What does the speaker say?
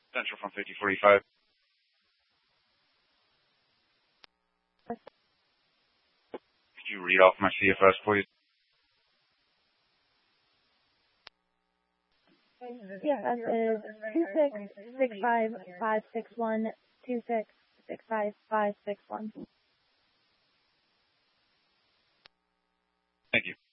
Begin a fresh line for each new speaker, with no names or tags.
Central from 5045. Could you read off my CFS, please?
Yeah, that is 2665561 2665561.
Thank you.